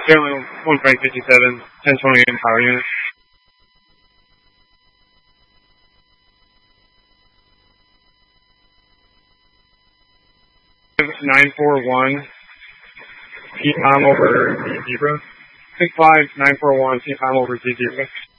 Caitlin 1 Frank 57, 1028 power unit. 941, T-Tom over Z0. 65941, T-Tom over Z0.